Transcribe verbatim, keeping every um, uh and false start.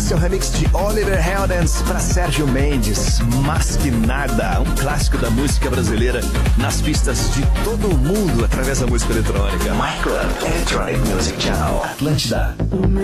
Esse é o remix de Oliver Heldens para Sérgio Mendes, Masquinada, um clássico da música brasileira nas pistas de todo o mundo através da música eletrônica. My Club Electronic Music Channel, Atlântida.